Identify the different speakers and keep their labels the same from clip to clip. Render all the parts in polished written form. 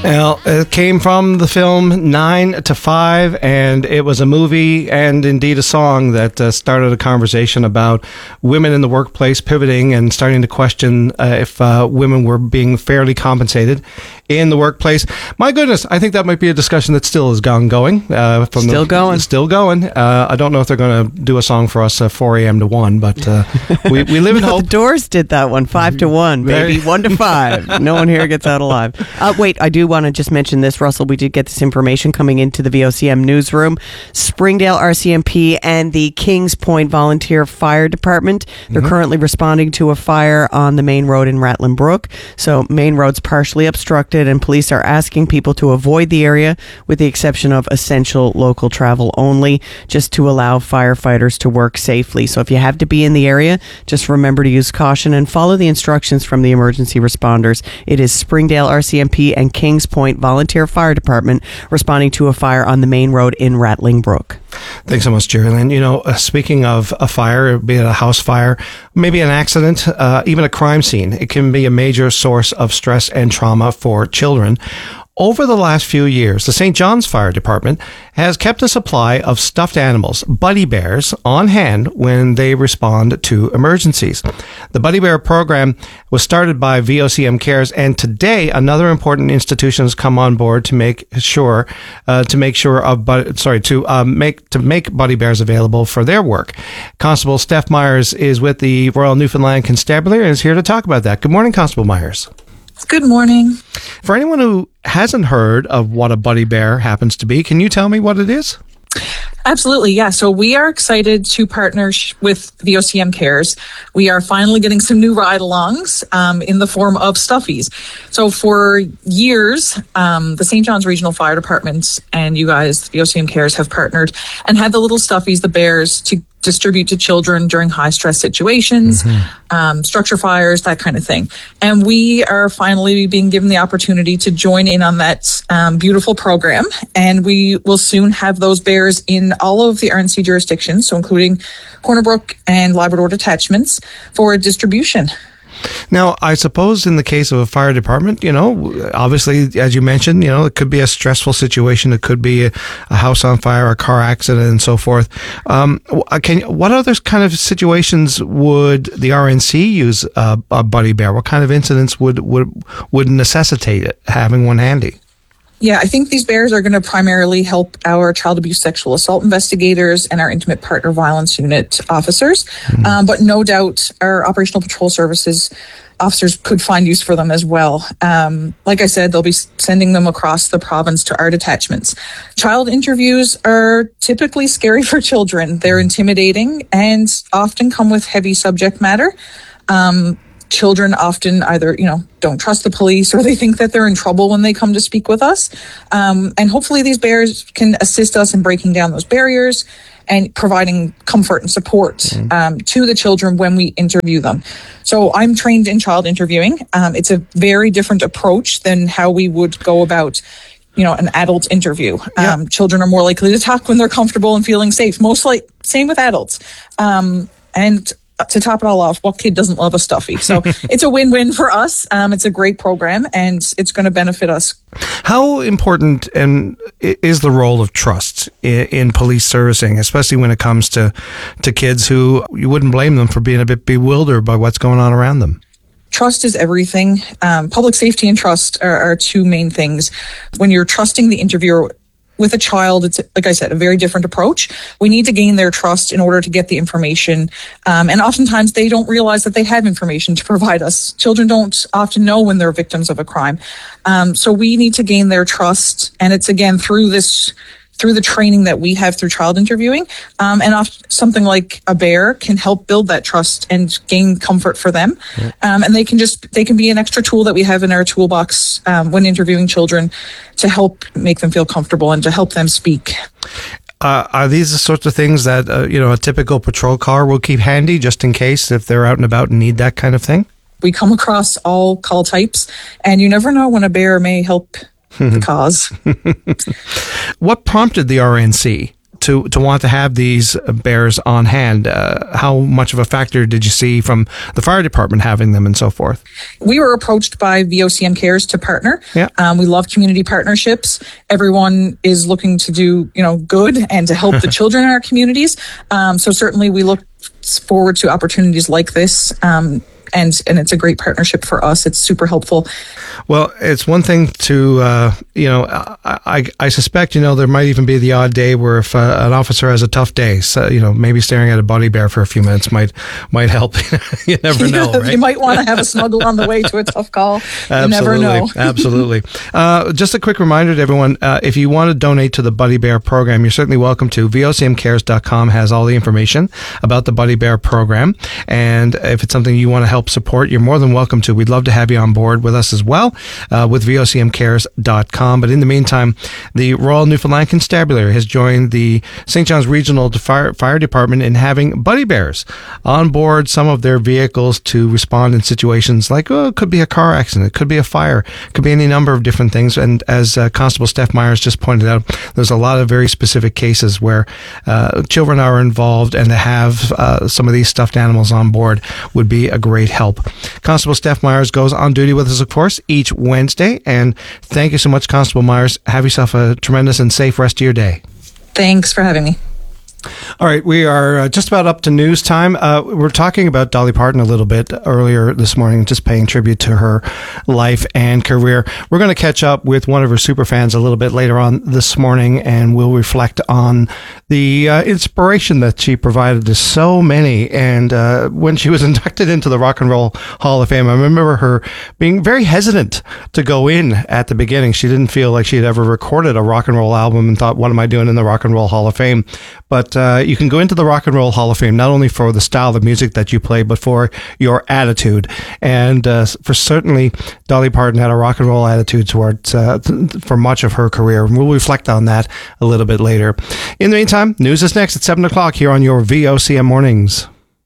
Speaker 1: Well, it came from the film 9 to 5, and it was a movie and indeed a song that started a conversation about women in the workplace pivoting and starting to question if women were being fairly compensated in the workplace. My goodness, I think that might be a discussion that still is ongoing.
Speaker 2: Still going.
Speaker 1: I don't know if they're going to do a song for us 4 a.m. to 1, but we live in hope.
Speaker 2: The Doors did that one, 5 to 1, baby, 1 to 5. No one here gets out alive. Wait, I do want to just mention this, Russell. We did get this information coming into the VOCM newsroom. Springdale RCMP and the Kings Point Volunteer Fire Department, they're currently responding to a fire on the main road in Rattling Brook. So main road's partially obstructed and police are asking people to avoid the area with the exception of essential local travel only, just to allow firefighters to work safely. So if you have to be in the area, just remember to use caution and follow the instructions from the emergency responders. It is Springdale RCMP and Kings Point Volunteer Fire Department responding to a fire on the main road in Rattling Brook.
Speaker 1: Thanks so much, Jerry Lynn. You know, speaking of a fire, be it a house fire, maybe an accident, even a crime scene, it can be a major source of stress and trauma for children. Over the last few years, the St. John's Fire Department has kept a supply of stuffed animals, Buddy Bears, on hand when they respond to emergencies. The Buddy Bear program was started by VOCM Cares, and today another important institution has come on board to make Buddy Bears available for their work. Constable Steph Myers is with the Royal Newfoundland Constabulary and is here to talk about that. Good morning, Constable Myers.
Speaker 3: Good morning.
Speaker 1: For anyone who hasn't heard of what a Buddy Bear happens to be, can you tell me what it is?
Speaker 3: Absolutely, yeah. So we are excited to partner with VOCM Cares. We are finally getting some new ride-alongs in the form of stuffies. So for years, the St. John's Regional Fire Department and you guys, VOCM Cares, have partnered and had the little stuffies, the bears, to distribute to children during high-stress situations, structure fires, that kind of thing. And we are finally being given the opportunity to join in on that beautiful program. And we will soon have those bears in all of the RNC jurisdictions, so including Corner Brook and Labrador detachments, for distribution.
Speaker 1: Now, I suppose in the case of a fire department, you know, obviously, as you mentioned, you know, it could be a stressful situation. It could be a house on fire, a car accident, and so forth. What other kind of situations would the RNC use a Buddy Bear? What kind of incidents would necessitate it, having one handy?
Speaker 3: Yeah, I think these bears are going to primarily help our child abuse sexual assault investigators and our intimate partner violence unit officers. But no doubt our operational patrol services officers could find use for them as well. Like I said, they'll be sending them across the province to our detachments. Child interviews are typically scary for children. They're intimidating and often come with heavy subject matter. Children often either, don't trust the police or they think that they're in trouble when they come to speak with us. And hopefully these bears can assist us in breaking down those barriers and providing comfort and support to the children when we interview them. So I'm trained in child interviewing. It's a very different approach than how we would go about an adult interview. Children are more likely to talk when they're comfortable and feeling safe. Same with adults. And to top it all off, what kid doesn't love a stuffy? So it's a win-win for us. It's a great program and it's going to benefit us.
Speaker 1: How important is the role of trust in police servicing, especially when it comes to kids who you wouldn't blame them for being a bit bewildered by what's going on around them?
Speaker 3: Trust is everything. Public safety and trust are two main things. When you're trusting the interviewer with a child, it's, like I said, a very different approach. We need to gain their trust in order to get the information. And oftentimes they don't realize that they have information to provide us. Children don't often know when they're victims of a crime. So we need to gain their trust. And it's, again, through the training that we have through child interviewing. And something like a bear can help build that trust and gain comfort for them. And they can be an extra tool that we have in our toolbox when interviewing children to help make them feel comfortable and to help them speak.
Speaker 1: Are these the sorts of things that, a typical patrol car will keep handy just in case if they're out and about and need that kind of thing?
Speaker 3: We come across all call types, and you never know when a bear may help the cause.
Speaker 1: What prompted the RNC to want to have these bears on hand? How much of a factor did you see from the fire department having them and so forth?
Speaker 3: We were approached by VOCM Cares to partner.
Speaker 1: Yeah.
Speaker 3: We love community partnerships. Everyone is looking to do, good and to help the children in our communities. So certainly we look forward to opportunities like this. And it's a great partnership for us. It's super helpful.
Speaker 1: Well, it's one thing to, I suspect, there might even be the odd day where if an officer has a tough day, so, maybe staring at a buddy bear for a few minutes might help. You never know, right?
Speaker 3: You might want to have a snuggle on the way to a tough call. You never know.
Speaker 1: Absolutely. Just a quick reminder to everyone, if you want to donate to the Buddy Bear program, you're certainly welcome to. VOCMcares.com has all the information about the Buddy Bear program. And if it's something you want to help support, you're more than welcome to. We'd love to have you on board with us as well, with VOCMcares.com. But in the meantime, the Royal Newfoundland Constabulary has joined the St. John's Regional Fire Department in having buddy bears on board some of their vehicles to respond in situations like, it could be a car accident, it could be a fire, it could be any number of different things. And as Constable Steph Myers just pointed out, there's a lot of very specific cases where children are involved, and to have some of these stuffed animals on board would be a great help. Constable Steph Myers goes on duty with us, of course, each Wednesday. And thank you so much, Constable Myers. Have yourself a tremendous and safe rest of your day.
Speaker 3: Thanks for having me.
Speaker 1: All right, we are just about up to news time. We're talking about Dolly Parton a little bit earlier this morning, just paying tribute to her life and career. We're going to catch up with one of her superfans a little bit later on this morning, and we'll reflect on the inspiration that she provided to so many. And when she was inducted into the Rock and Roll Hall of Fame, I remember her being very hesitant to go in at the beginning. She didn't feel like she had ever recorded a rock and roll album and thought, what am I doing in the Rock and Roll Hall of Fame? But you can go into the Rock and Roll Hall of Fame not only for the style of music that you play, but for your attitude. And for certainly, Dolly Parton had a rock and roll attitude towards for much of her career. And we'll reflect on that a little bit later. In the meantime, news is next at 7 o'clock here on your VOCM Mornings.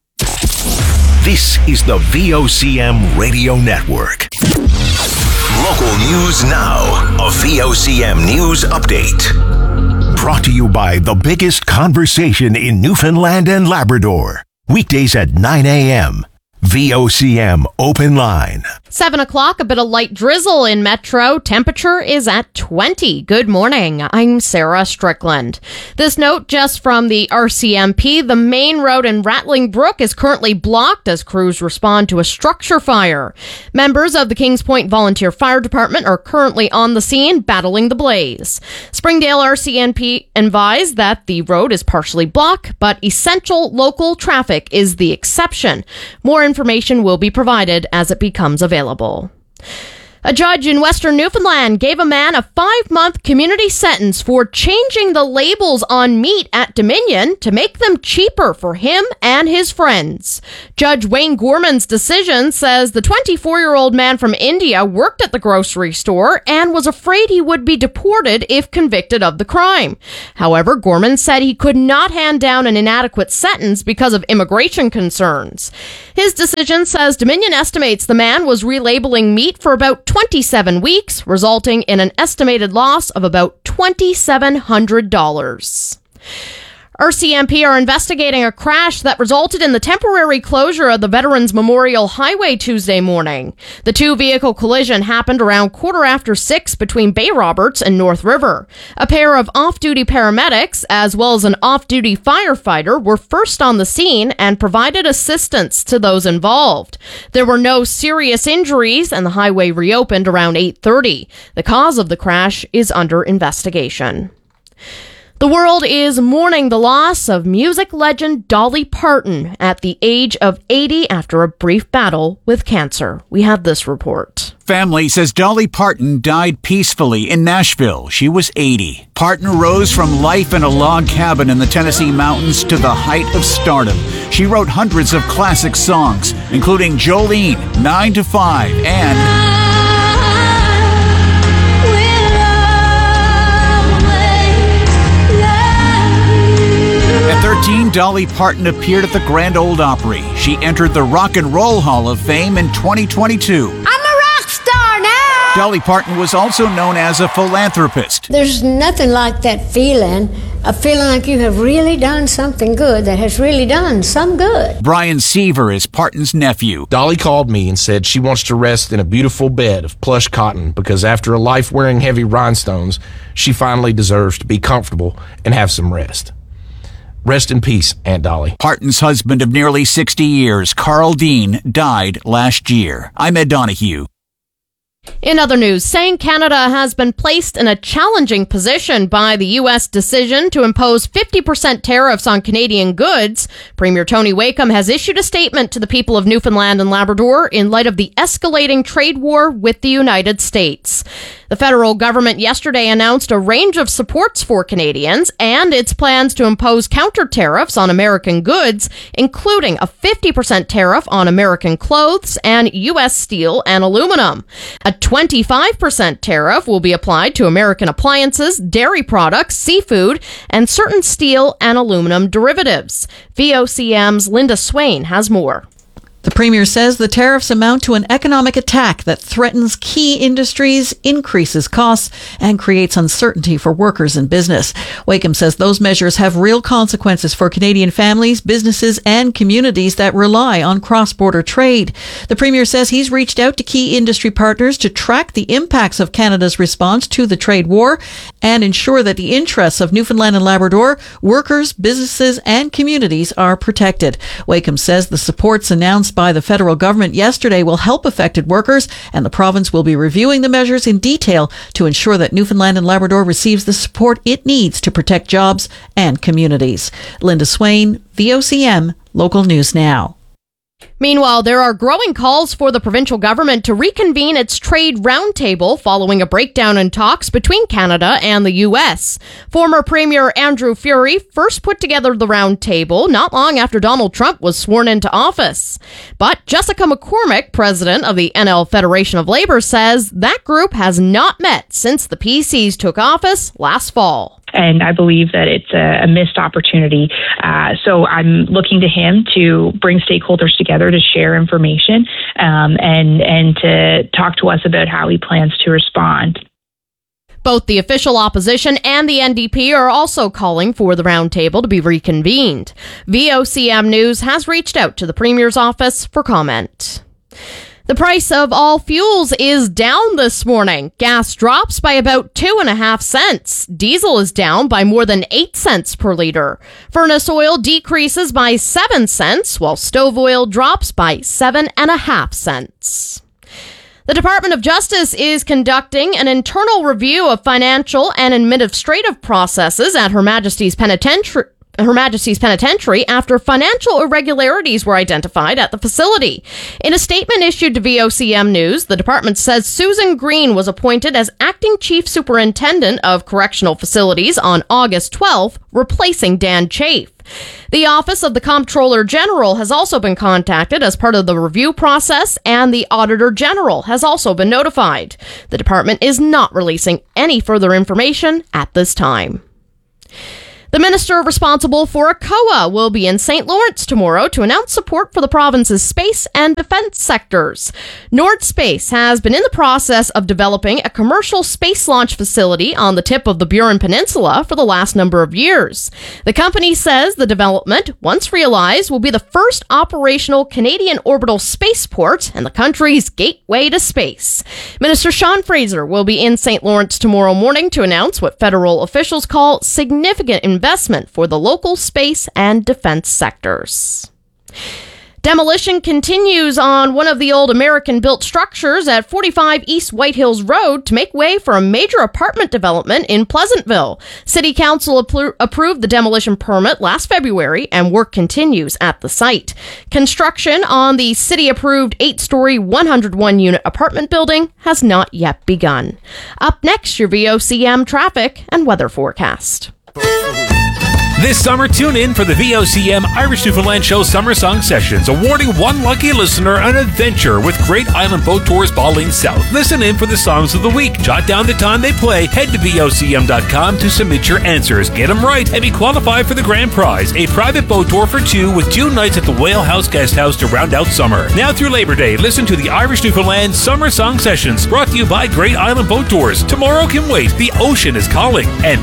Speaker 4: This is the VOCM Radio Network. Local news now. A VOCM News Update. Brought to you by the biggest conversation in Newfoundland and Labrador. Weekdays at 9 a.m. VOCM Open Line.
Speaker 5: 7 o'clock, a bit of light drizzle in Metro. Temperature is at 20. Good morning. I'm Sarah Strickland. This note just from the RCMP. The main road in Rattling Brook is currently blocked as crews respond to a structure fire. Members of the Kings Point Volunteer Fire Department are currently on the scene battling the blaze. Springdale RCMP advised that the road is partially blocked, but essential local traffic is the exception. More information will be provided as it becomes available. A judge in Western Newfoundland gave a man a 5-month community sentence for changing the labels on meat at Dominion to make them cheaper for him and his friends. Judge Wayne Gorman's decision says the 24-year-old man from India worked at the grocery store and was afraid he would be deported if convicted of the crime. However, Gorman said he could not hand down an inadequate sentence because of immigration concerns. His decision says Dominion estimates the man was relabeling meat for about 27 weeks, resulting in an estimated loss of about $2,700. RCMP are investigating a crash that resulted in the temporary closure of the Veterans Memorial Highway Tuesday morning. The two-vehicle collision happened around 6:15 between Bay Roberts and North River. A pair of off-duty paramedics, as well as an off-duty firefighter, were first on the scene and provided assistance to those involved. There were no serious injuries, and the highway reopened around 8:30. The cause of the crash is under investigation. The world is mourning the loss of music legend Dolly Parton at the age of 80 after a brief battle with cancer. We have this report.
Speaker 6: Family says Dolly Parton died peacefully in Nashville. She was 80. Parton rose from life in a log cabin in the Tennessee mountains to the height of stardom. She wrote hundreds of classic songs, including Jolene, 9 to 5, and at 13, Dolly Parton appeared at the Grand Ole Opry. She entered the Rock and Roll Hall of Fame in 2022.
Speaker 7: I'm a rock star now!
Speaker 6: Dolly Parton was also known as a philanthropist.
Speaker 7: There's nothing like that feeling, a feeling like you have really done something good that has really done some good.
Speaker 6: Brian Seaver is Parton's nephew.
Speaker 8: Dolly called me and said she wants to rest in a beautiful bed of plush cotton because after a life wearing heavy rhinestones, she finally deserves to be comfortable and have some rest. Rest in peace, Aunt Dolly.
Speaker 6: Parton's husband of nearly 60 years, Carl Dean, died last year. I'm Ed Donahue.
Speaker 5: In other news, saying Canada has been placed in a challenging position by the U.S. decision to impose 50% tariffs on Canadian goods, Premier Tony Wakeham has issued a statement to the people of Newfoundland and Labrador in light of the escalating trade war with the United States. The federal government yesterday announced a range of supports for Canadians and its plans to impose counter tariffs on American goods, including a 50% tariff on American clothes and U.S. steel and aluminum. A 25% tariff will be applied to American appliances, dairy products, seafood, and certain steel and aluminum derivatives. VOCM's Linda Swain has more.
Speaker 9: The Premier says the tariffs amount to an economic attack that threatens key industries, increases costs, and creates uncertainty for workers and business. Wakeham says those measures have real consequences for Canadian families, businesses, and communities that rely on cross-border trade. The Premier says he's reached out to key industry partners to track the impacts of Canada's response to the trade war and ensure that the interests of Newfoundland and Labrador, workers, businesses, and communities are protected. Wakeham says the supports announced by the federal government yesterday will help affected workers, and the province will be reviewing the measures in detail to ensure that Newfoundland and Labrador receives the support it needs to protect jobs and communities. Linda Swain, VOCM, Local News Now.
Speaker 5: Meanwhile, there are growing calls for the provincial government to reconvene its trade roundtable following a breakdown in talks between Canada and the U.S. Former Premier Andrew Furey first put together the roundtable not long after Donald Trump was sworn into office. But Jessica McCormick, president of the NL Federation of Labor, says that group has not met since the PCs took office last fall.
Speaker 10: And I believe that it's a missed opportunity. So I'm looking to him to bring stakeholders together to share information and to talk to us about how he plans to respond.
Speaker 5: Both the official opposition and the NDP are also calling for the roundtable to be reconvened. VOCM News has reached out to the Premier's office for comment. The price of all fuels is down this morning. Gas drops by about 2.5 cents. Diesel is down by more than 8 cents per liter. Furnace oil decreases by 7 cents, while stove oil drops by 7.5 cents. The Department of Justice is conducting an internal review of financial and administrative processes at Her Majesty's Penitentiary after financial irregularities were identified at the facility. In a statement issued to VOCM News, the department says Susan Green was appointed as acting chief superintendent of correctional facilities on August 12th, replacing Dan Chafe. The Office of the Comptroller General has also been contacted as part of the review process, and the Auditor General has also been notified. The department is not releasing any further information at this time. The minister responsible for ACOA will be in St. Lawrence tomorrow to announce support for the province's space and defense sectors. Nordspace has been in the process of developing a commercial space launch facility on the tip of the Burin Peninsula for the last number of years. The company says the development, once realized, will be the first operational Canadian orbital spaceport and the country's gateway to space. Minister Sean Fraser will be in St. Lawrence tomorrow morning to announce what federal officials call significant investment for the local space and defense sectors. Demolition continues on one of the old American-built structures at 45 East White Hills Road to make way for a major apartment development in Pleasantville. City Council approved the demolition permit last February, and work continues at the site. Construction on the city-approved 8-story, 101-unit apartment building has not yet begun. Up next, your VOCM traffic and weather forecast.
Speaker 11: This summer, tune in for the VOCM Irish Newfoundland Show Summer Song Sessions, awarding one lucky listener an adventure with Great Island Boat Tours Baliling South. Listen in for the songs of the week. Jot down the time they play. Head to VOCM.com to submit your answers. Get them right and be qualified for the grand prize, a private boat tour for two with 2 nights at the Whale House Guest House to round out summer. Now through Labor Day, listen to the Irish Newfoundland Summer Song Sessions, brought to you by Great Island Boat Tours. Tomorrow can wait. The ocean is calling. And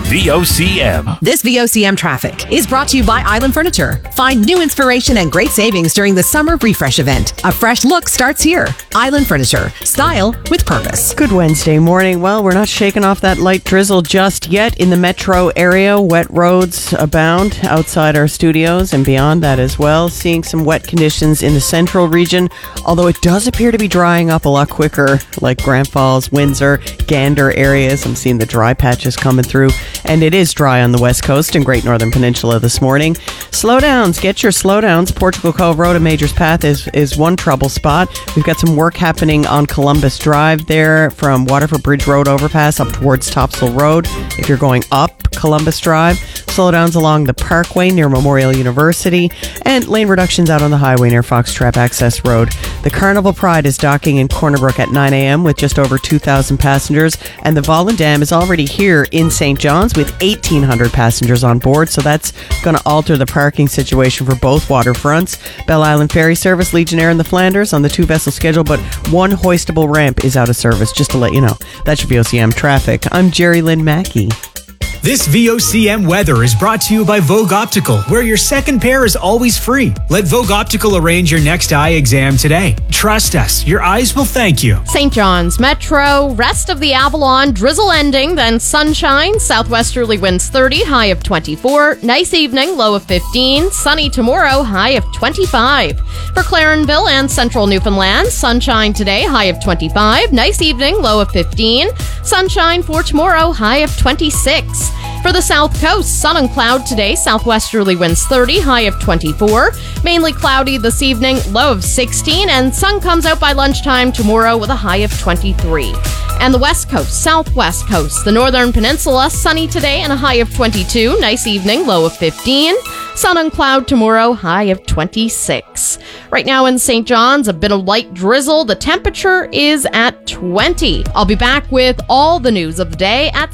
Speaker 11: VOCM.
Speaker 12: This VOCM traffic is brought to you by Island Furniture. Find new inspiration and great savings during the Summer Refresh event. A fresh look starts here. Island Furniture. Style with purpose.
Speaker 2: Good Wednesday morning. Well, we're not shaking off that light drizzle just yet in the metro area. Wet roads abound outside our studios and beyond that as well. Seeing some wet conditions in the central region, although it does appear to be drying up a lot quicker, like Grand Falls, Windsor, Gander areas. I'm seeing the dry patches coming through, and it is dry on the west coast and Great Northern Peninsula this morning. Slowdowns, get your slowdowns. Portugal Cove Road and Majors Path is one trouble spot. We've got some work happening on Columbus Drive there from Waterford Bridge Road overpass up towards Topsail Road. If you're going up Columbus Drive, slowdowns along the Parkway near Memorial University, and lane reductions out on the highway near Foxtrap Access Road. The Carnival Pride is docking in Corner Brook at 9 a.m. with just over 2,000 passengers, and the Volendam is already here in St. John's with 1,800 passengers on board, so that's going to alter the parking situation for both waterfronts. Belle Island Ferry Service, Legionnaire and the Flanders on the 2-vessel schedule, but one hoistable ramp is out of service, just to let you know. That's your VOCM traffic. I'm Jerry Lynn Mackey.
Speaker 13: This VOCM weather is brought to you by Vogue Optical, where your second pair is always free. Let Vogue Optical arrange your next eye exam today. Trust us, your eyes will thank you.
Speaker 5: St. John's Metro, rest of the Avalon, drizzle ending, then sunshine, southwesterly winds 30, high of 24. Nice evening, low of 15. Sunny tomorrow, high of 25. For Clarenville and central Newfoundland, sunshine today, high of 25. Nice evening, low of 15. Sunshine for tomorrow, high of 26. For the South Coast, sun and cloud today, southwesterly winds 30, high of 24. Mainly cloudy this evening, low of 16, and sun comes out by lunchtime tomorrow with a high of 23. And the West Coast, Southwest Coast, the Northern Peninsula, sunny today and a high of 22. Nice evening, low of 15. Sun and cloud tomorrow, high of 26. Right now in St. John's, a bit of light drizzle. The temperature is at 20. I'll be back with all the news of the day at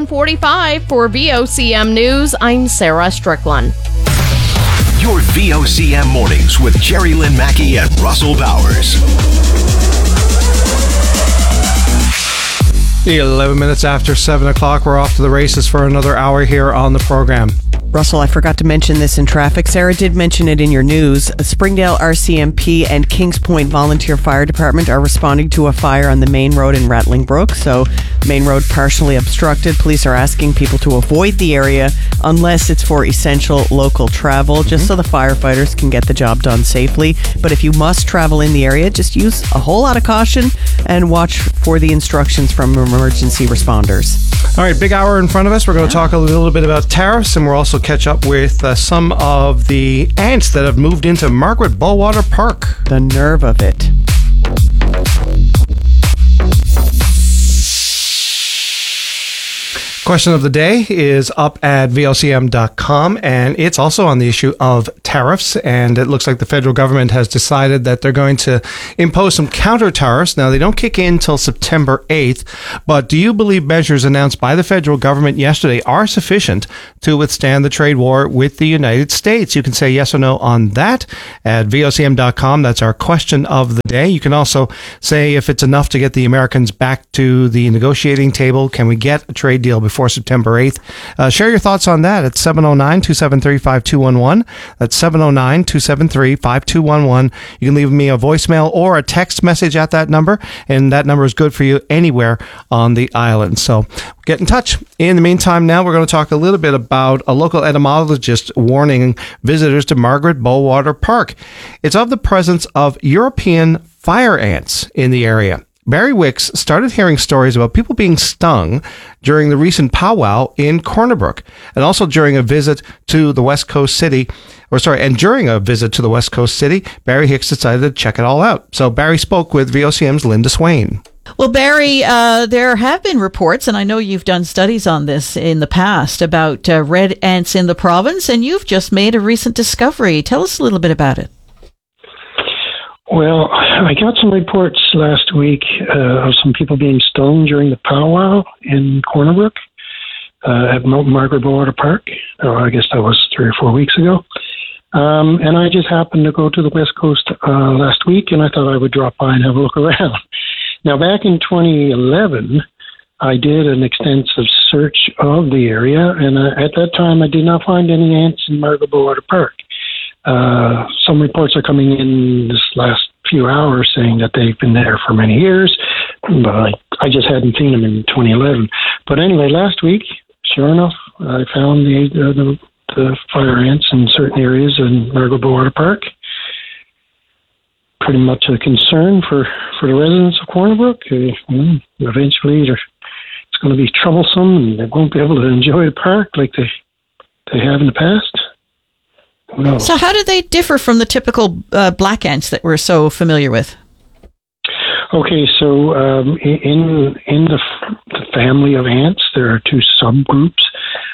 Speaker 5: 7:45 for VOCM News. I'm Sarah Strickland.
Speaker 4: Your VOCM mornings with Jerry Lynn Mackey and Russell Bowers.
Speaker 1: 11 minutes after 7 o'clock, we're off to the races for another hour here on the program.
Speaker 2: Russell, I forgot to mention this in traffic. Sarah did mention it in your news. Springdale RCMP and Kings Point Volunteer Fire Department are responding to a fire on the main road in Rattling Brook. So, main road partially obstructed. Police are asking people to avoid the area unless it's for essential local travel, just so the firefighters can get the job done safely. But if you must travel in the area, just use a whole lot of caution and watch for the instructions from emergency responders.
Speaker 1: All right, big hour in front of us. We're going to talk a little bit about tariffs, and we'll also catch up with some of the ants that have moved into Margaret Bowater Park.
Speaker 2: The nerve of it.
Speaker 1: Question of the day is up at VOCM.com, and it's also on the issue of tariffs. And it looks like the federal government has decided that they're going to impose some counter tariffs. Now, they don't kick in until September 8th, but do you believe measures announced by the federal government yesterday are sufficient to withstand the trade war with the United States? You can say yes or no on that at VOCM.com. That's our question of the day. You can also say if it's enough to get the Americans back to the negotiating table. Can we get a trade deal before September 8th? Share your thoughts on that at 709-273-5211. That's 709-273-5211. You can leave me a voicemail or a text message at that number, and that number is good for you anywhere on the island. So get in touch. In the meantime, now we're going to talk a little bit about a local entomologist warning visitors to Margaret Bowater Park. It's of the presence of European fire ants in the area. Barry Wicks started hearing stories about people being stung during the recent powwow in Corner Brook, and also during a visit to the West Coast City, during a visit to the West Coast City, Barry Hicks decided to check it all out. So Barry spoke with VOCM's Linda Swain.
Speaker 9: Well, Barry, there have been reports, and I know you've done studies on this in the past, about red ants in the province, and you've just made a recent discovery. Tell us a little bit about it.
Speaker 14: Well, I got some reports last week of some people being stung during the powwow in Corner Brook at Margaret Bowater Park. I guess that was 3 or 4 weeks ago. And I just happened to go to the West Coast last week, and I thought I would drop by and have a look around. Now, back in 2011, I did an extensive search of the area, and at that time I did not find any ants in Margaret Bowater Park. Some reports are coming in this last few hours saying that they've been there for many years, but I just hadn't seen them in 2011. But anyway, last week, sure enough, I found the fire ants in certain areas in Margaret Bowater Park. Pretty much a concern for the residents of Corner Brook. Eventually, it's going to be troublesome, and they won't be able to enjoy the park like they have in the past. No.
Speaker 9: So how do they differ from the typical black ants that we're so familiar with?
Speaker 14: Okay, so in the family of ants, there are 2 subgroups.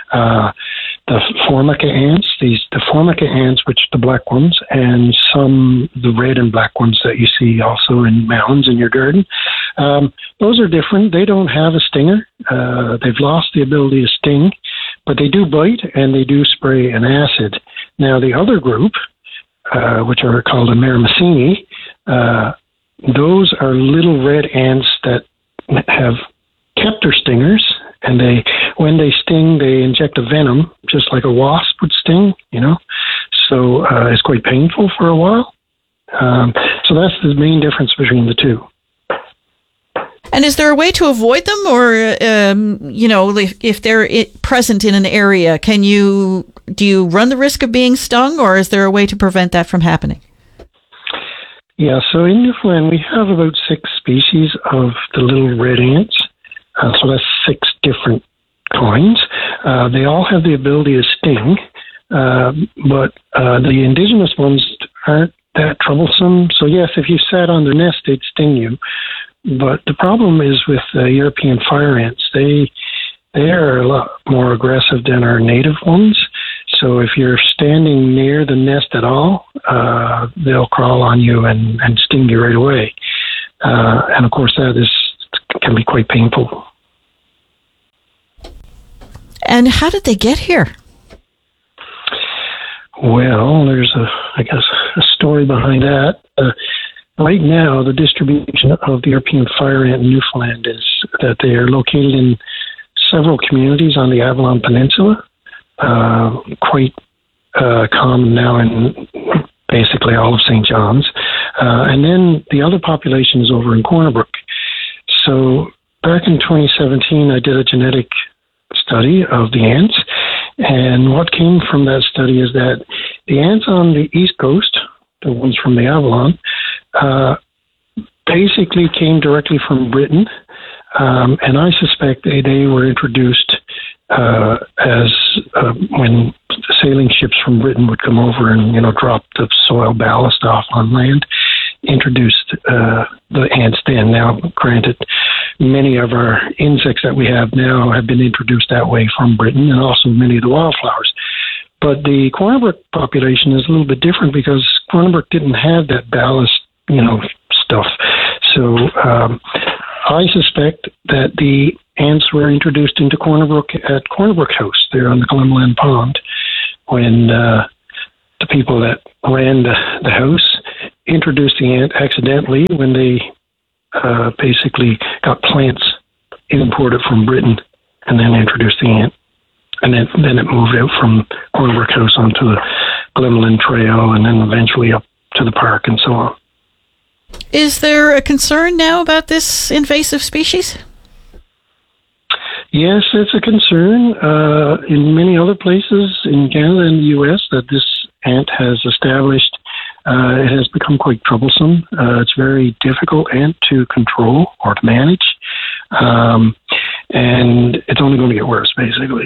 Speaker 14: The Formica ants, the Formica ants, which are the black ones, and the red and black ones that you see also in mounds in your garden. Those are different. They don't have a stinger. They've lost the ability to sting, but they do bite and they do spray an acid. Now, the other group, which are called the Myrmecini, those are little red ants that have kept their stingers, and when they sting, they inject a venom, just like a wasp would sting, So it's quite painful for a while. So that's the main difference between the two.
Speaker 9: And is there a way to avoid them, or if they're present in an area, do you run the risk of being stung, or is there a way to prevent that from happening?
Speaker 14: Yeah, so in Newfoundland we have about 6 species of the little red ants. So that's 6 different kinds. They all have the ability to sting, but the indigenous ones aren't that troublesome. So yes, if you sat on their nest, they'd sting you. But the problem is with European fire ants. They are a lot more aggressive than our native ones. So if you're standing near the nest at all, they'll crawl on you and sting you right away. And of course, that can be quite painful.
Speaker 9: And how did they get here?
Speaker 14: Well, there's a story behind that. Right now, the distribution of the European fire ant in Newfoundland is that they are located in several communities on the Avalon Peninsula, quite common now in basically all of St. John's. And then the other population is over in Corner Brook. So back in 2017, I did a genetic study of the ants, and what came from that study is that the ants on the East Coast, the ones from the Avalon, basically came directly from Britain, and I suspect they were introduced as when sailing ships from Britain would come over and drop the soil ballast off on land, introduced the ants then. Now, granted, many of our insects that we have now have been introduced that way from Britain, and also many of the wildflowers. But the Corner Brook population is a little bit different because Corner Brook didn't have that ballast, stuff. So I suspect that the ants were introduced into Corner Brook at Corner Brook House there on the Glenmullen Pond when the people that ran the house introduced the ant accidentally when they basically got plants imported from Britain and then introduced the ant. And then it moved out from Corner Brook House onto the Glenmullen Trail and then eventually up to the park and so on.
Speaker 9: Is there a concern now about this invasive species?
Speaker 14: Yes, it's a concern in many other places in Canada and the U.S. that this ant has established. It has become quite troublesome. It's a very difficult ant to control or to manage, and it's only going to get worse, basically.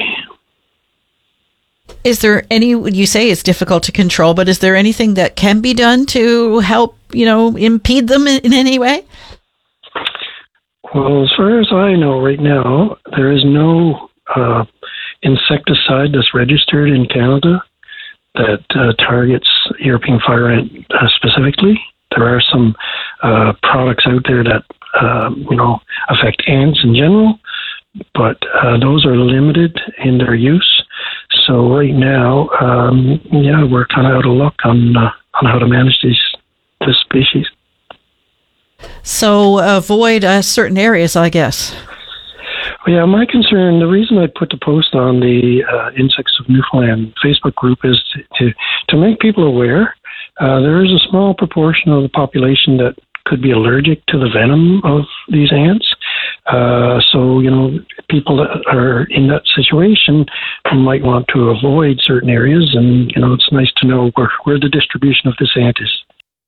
Speaker 9: Is there you say it's difficult to control, but is there anything that can be done to help, impede them in any way?
Speaker 14: Well, as far as I know right now, there is no insecticide that's registered in Canada that targets European fire ant specifically. There are some products out there that affect ants in general, but those are limited in their use. So right now, we're kind of out of luck on how to manage this species.
Speaker 9: So avoid certain areas, I guess.
Speaker 14: Yeah, my concern, the reason I put the post on the Insects of Newfoundland Facebook group is to make people aware. There is a small proportion of the population that could be allergic to the venom of these ants. So, people that are in that situation might want to avoid certain areas, and, it's nice to know where the distribution of this ant is.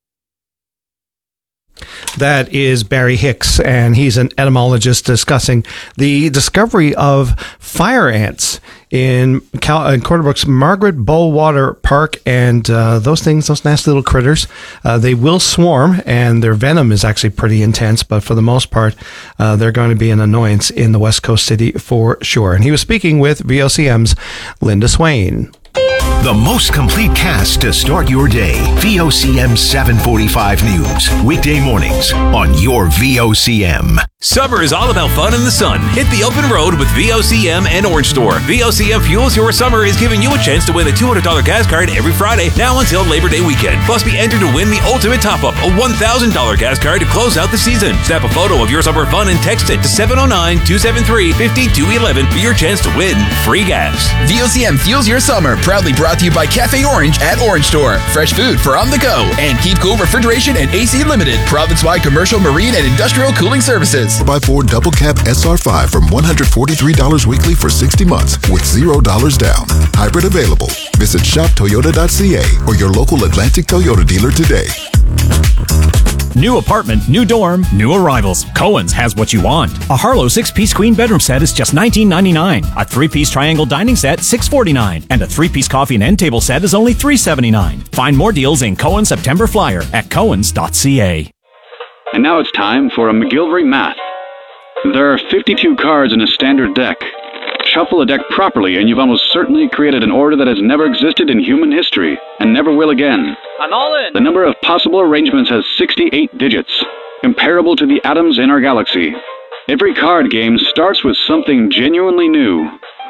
Speaker 1: That is Barry Hicks, and he's an entomologist discussing the discovery of fire ants in Corner Brook's Margaret Bowater Park, and those nasty little critters, they will swarm, and their venom is actually pretty intense, but for the most part, they're going to be an annoyance in the West Coast city for sure. And he was speaking with VOCM's Linda Swain.
Speaker 4: The most complete cast to start your day. VOCM 745 News. Weekday mornings on your VOCM.
Speaker 11: Summer is all about fun in the sun. Hit the open road with VOCM and Orange Store. VOCM Fuels Your Summer is giving you a chance to win a $200 gas card every Friday, now until Labor Day weekend. Plus, be entered to win the ultimate top-up, a $1,000 gas card to close out the season. Snap a photo of your summer fun and text it to 709-273-5211 for your chance to win free gas.
Speaker 15: VOCM Fuels Your Summer, proudly brought to you by Cafe Orange at Orange Store. Fresh food for on the go. And Keep Cool Refrigeration and AC Limited, province-wide commercial, marine, and industrial cooling services.
Speaker 16: 4x4 double cab SR5 from $143 weekly for 60 months with $0 down. Hybrid available. Visit shoptoyota.ca or your local Atlantic Toyota dealer today.
Speaker 17: New apartment, new dorm, new arrivals. Cohen's has what you want. A Harlow 6-piece queen bedroom set is just $19.99. A 3-piece triangle dining set, $6.49. And a 3-piece coffee and end table set is only $3.79. Find more deals in Cohen's September Flyer at cohens.ca.
Speaker 18: And now it's time for a McGilvery Math. There are 52 cards in a standard deck. Shuffle a deck properly and you've almost certainly created an order that has never existed in human history and never will again.
Speaker 19: I'm all in.
Speaker 18: The number of possible arrangements has 68 digits, comparable to the atoms in our galaxy. Every card game starts with something genuinely new.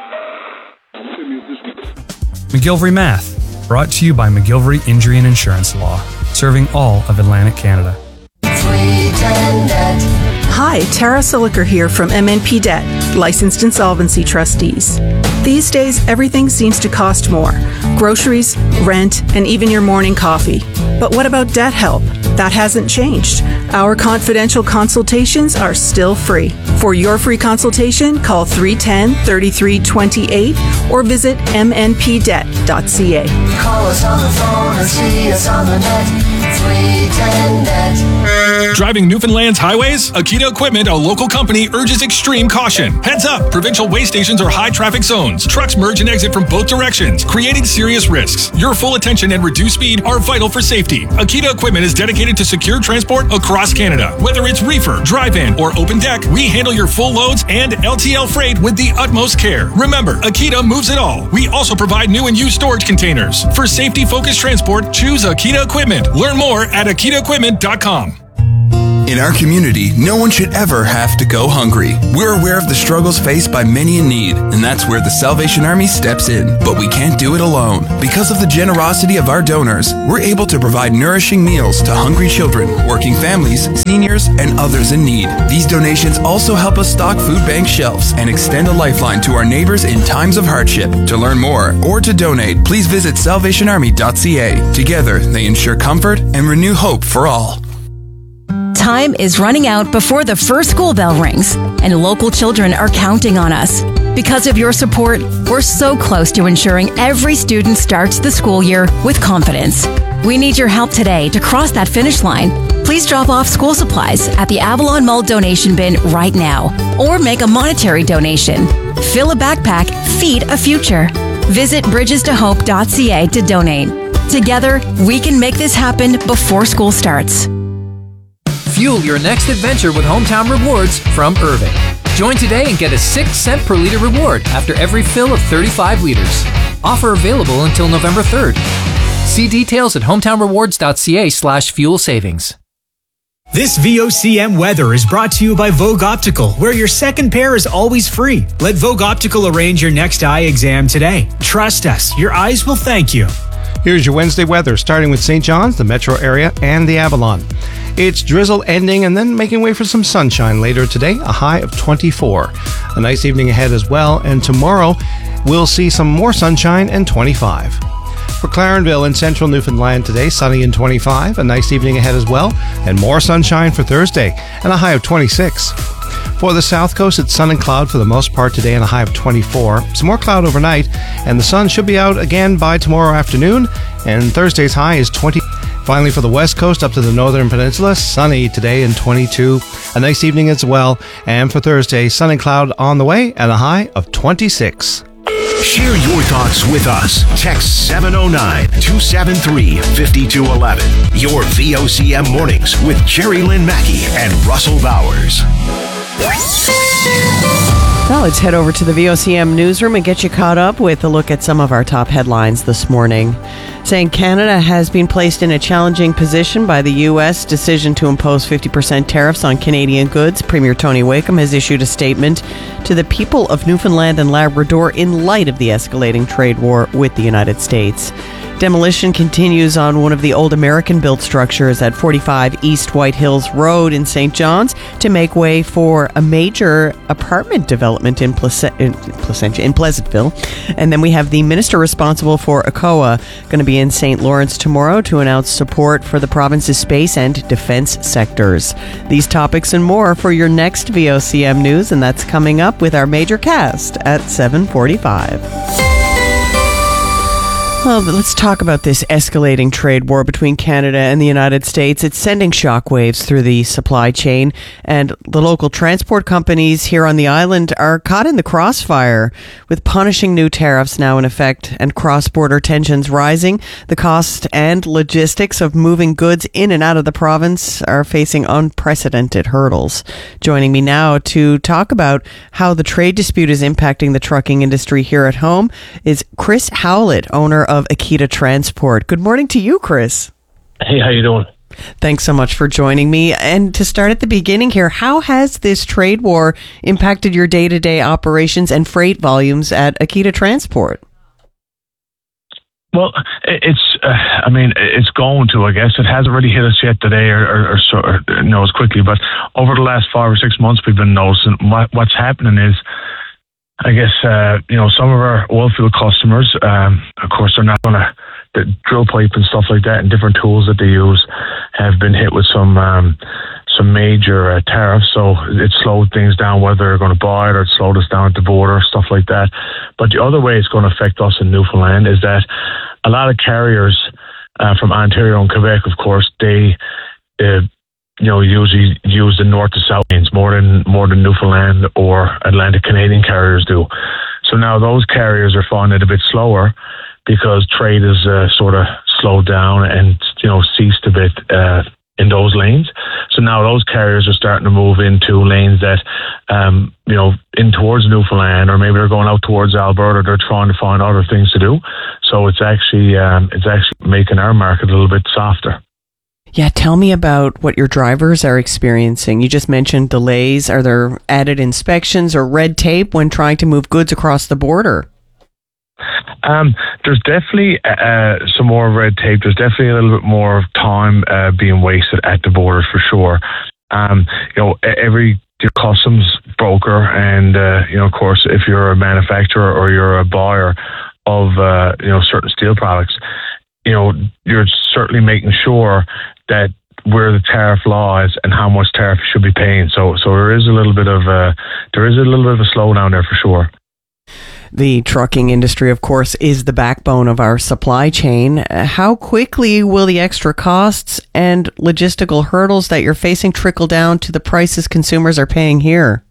Speaker 20: McGilvery Math, brought to you by McGilvery Injury and Insurance Law, serving all of Atlantic Canada.
Speaker 21: Hi, Tara Siliker here from MNP Debt, licensed insolvency trustees. These days, everything seems to cost more. Groceries, rent, and even your morning coffee. But what about debt help? That hasn't changed. Our confidential consultations are still free. For your free consultation, call 310-3328 or visit mnpdebt.ca.
Speaker 22: Call us on the phone or see us on the net. 310-NET.
Speaker 23: Driving Newfoundland's highways? Akita Equipment, a local company, urges extreme caution. Heads up! Provincial way stations are high traffic zones. Trucks merge and exit from both directions, creating serious risks. Your full attention and reduced speed are vital for safety. Akita Equipment is dedicated to secure transport across Canada. Whether it's reefer, drive-in, or open deck, we handle your full loads and LTL freight with the utmost care. Remember, Akita moves it all. We also provide new and used storage containers. For safety-focused transport, choose Akita Equipment. Learn more at akitaequipment.com.
Speaker 15: In our community, no one should ever have to go hungry. We're aware of the struggles faced by many in need, and that's where the Salvation Army steps in. But we can't do it alone. Because of the generosity of our donors, we're able to provide nourishing meals to hungry children, working families, seniors, and others in need. These donations also help us stock food bank shelves and extend a lifeline to our neighbors in times of hardship. To learn more or to donate, please visit salvationarmy.ca. Together, they ensure comfort and renew hope for all.
Speaker 24: Time is running out before the first school bell rings, and local children are counting on us. Because of your support, we're so close to ensuring every student starts the school year with confidence. We need your help today to cross that finish line. Please drop off school supplies at the Avalon Mall donation bin right now, or make a monetary donation. Fill a backpack, feed a future. Visit bridgestohope.ca to donate. Together, we can make this happen before school starts.
Speaker 3: Fuel your next adventure with Hometown Rewards from Irving. Join today and get a 6-cent per liter reward after every fill of 35 liters. Offer available until November 3rd. See details at hometownrewards.ca/fuel savings.
Speaker 13: This VOCM weather is brought to you by Vogue Optical, where your second pair is always free. Let Vogue Optical arrange your next eye exam today. Trust us, your eyes will thank you.
Speaker 1: Here's your Wednesday weather, starting with St. John's, the metro area, and the Avalon. It's drizzle ending and then making way for some sunshine later today, a high of 24. A nice evening ahead as well, and tomorrow we'll see some more sunshine and 25. For Clarenville in central Newfoundland today, sunny and 25, a nice evening ahead as well, and more sunshine for Thursday, and a high of 26. For the south coast, it's sun and cloud for the most part today and a high of 24. Some more cloud overnight, and the sun should be out again by tomorrow afternoon, and Thursday's high is 20. Finally, for the west coast up to the northern peninsula, sunny today and 22. A nice evening as well, and for Thursday, sun and cloud on the way and a high of 26.
Speaker 4: Share your thoughts with us. Text 709-273-5211. Your VOCM mornings with Jerry Lynn Mackey and Russell Bowers.
Speaker 2: Well, let's head over to the VOCM newsroom and get you caught up with a look at some of our top headlines this morning. Saying Canada has been placed in a challenging position by the U.S. decision to impose 50% tariffs on Canadian goods. Premier Tony Wakeham has issued a statement to the people of Newfoundland and Labrador in light of the escalating trade war with the United States. Demolition continues on one of the old American-built structures at 45 East White Hills Road in St. John's to make way for a major apartment development in Pleasantville. And then we have the minister responsible for ACOA going to be in St. Lawrence tomorrow to announce support for the province's space and defense sectors. These topics and more for your next VOCM news, and that's coming up with our major cast at 7:45. Well, let's talk about this escalating trade war between Canada and the United States. It's sending shockwaves through the supply chain, and the local transport companies here on the island are caught in the crossfire with punishing new tariffs now in effect and cross-border tensions rising. The cost and logistics of moving goods in and out of the province are facing unprecedented hurdles. Joining me now to talk about how the trade dispute is impacting the trucking industry here at home is Chris Howlett, owner of Akita Transport. Good morning to you, Chris.
Speaker 7: Hey, how you doing?
Speaker 2: Thanks so much for joining me. And to start at the beginning here, how has this trade war impacted your day-to-day operations and freight volumes at Akita Transport?
Speaker 7: Well, it's going to, I guess. It hasn't really hit us yet today or as quickly, but over the last 5 or 6 months, we've been noticing what's happening is, I guess, some of our oil field customers, of course, they're not going to, the drill pipe and stuff like that and different tools that they use have been hit with some major tariffs. So it slowed things down, whether they're going to buy it or it slowed us down at the border, stuff like that. But the other way it's going to affect us in Newfoundland is that a lot of carriers from Ontario and Quebec, of course, they usually use the north to south lanes more than Newfoundland or Atlantic Canadian carriers do. So now those carriers are finding it a bit slower because trade is sort of slowed down and ceased a bit in those lanes. So now those carriers are starting to move into lanes that in towards Newfoundland, or maybe they're going out towards Alberta. They're trying to find other things to do. So it's actually making our market a little bit softer.
Speaker 2: Yeah, tell me about what your drivers are experiencing. You just mentioned delays. Are there added inspections or red tape when trying to move goods across the border?
Speaker 7: There's definitely some more red tape. There's definitely a little bit more time being wasted at the border for sure. Every customs broker and, of course, if you're a manufacturer or you're a buyer of, certain steel products, you're certainly making sure that where the tariff law is and how much tariff you should be paying. So there is a little bit of a slowdown there for sure.
Speaker 2: The trucking industry, of course, is the backbone of our supply chain. How quickly will the extra costs and logistical hurdles that you're facing trickle down to the prices consumers are paying here?